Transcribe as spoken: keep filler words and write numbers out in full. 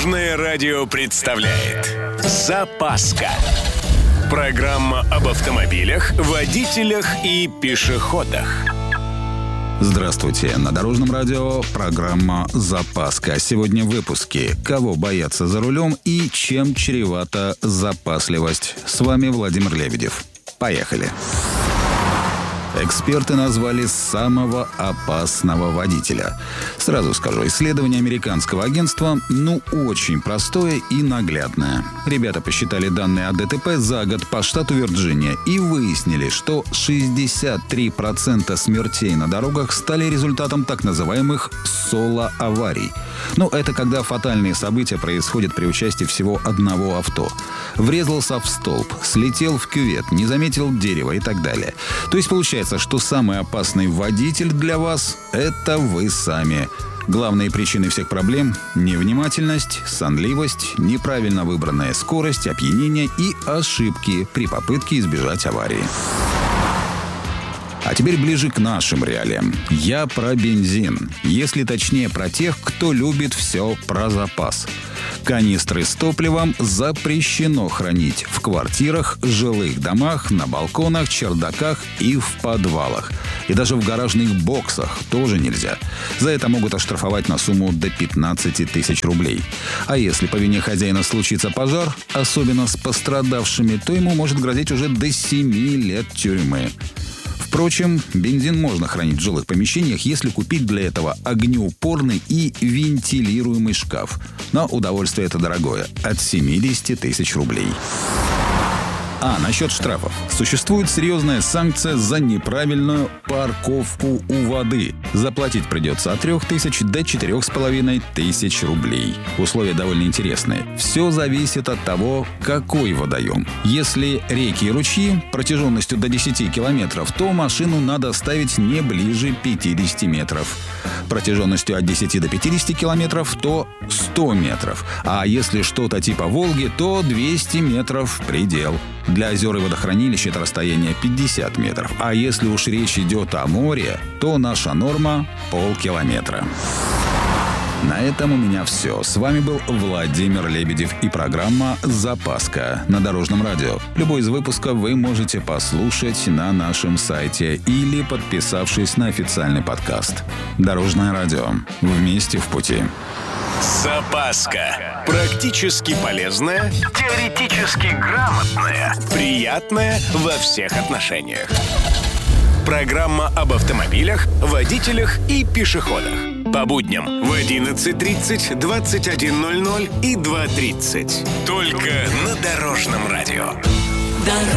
Дорожное радио представляет «Запаска». Программа об автомобилях, водителях и пешеходах. Здравствуйте. На Дорожном радио программа «Запаска». Сегодня в выпуске: кого бояться за рулем и чем чревата запасливость. С вами Владимир Лебедев. Поехали. Эксперты назвали самого опасного водителя. Сразу скажу, исследование американского агентства, ну, очень простое и наглядное. Ребята посчитали данные о ДТП за год по штату Вирджиния и выяснили, что шестьдесят три процента смертей на дорогах стали результатом так называемых соло-аварий. Ну, это когда фатальные события происходят при участии всего одного авто. Врезался в столб, слетел в кювет, не заметил дерева и так далее. То есть получается, что самый опасный водитель для вас – это вы сами. Главные причины всех проблем – невнимательность, сонливость, неправильно выбранная скорость, опьянение и ошибки при попытке избежать аварии. А теперь ближе к нашим реалиям. Я про бензин. Если точнее, про тех, кто любит все про запас. Канистры с топливом запрещено хранить в квартирах, жилых домах, на балконах, чердаках и в подвалах. И даже в гаражных боксах тоже нельзя. За это могут оштрафовать на сумму до пятнадцать тысяч рублей. А если по вине хозяина случится пожар, особенно с пострадавшими, то ему может грозить уже до семи лет тюрьмы. Впрочем, бензин можно хранить в жилых помещениях, если купить для этого огнеупорный и вентилируемый шкаф. Но удовольствие это дорогое – от семьдесят тысяч рублей. А, насчет штрафов. Существует серьезная санкция за неправильную парковку у воды. Заплатить придется от трех тысяч до четырех с половиной тысяч рублей. Условия довольно интересные. Все зависит от того, какой водоем. Если реки и ручьи протяженностью до десяти километров, то машину надо ставить не ближе пятидесяти метров. Протяженностью от десяти до пятидесяти километров, то сто метров. А если что-то типа Волги, то двести метров предел. Для озер и водохранилищ это расстояние пятьдесят метров. А если уж речь идет о море, то наша норма – полкилометра. На этом у меня все. С вами был Владимир Лебедев и программа «Запаска» на Дорожном радио. Любой из выпусков вы можете послушать на нашем сайте или подписавшись на официальный подкаст. Дорожное радио. Вместе в пути. Запаска. Практически полезная, теоретически грамотная, приятная во всех отношениях. Программа об автомобилях, водителях и пешеходах. По будням в одиннадцать тридцать, двадцать один ноль ноль и два тридцать. Только на Дорожном радио.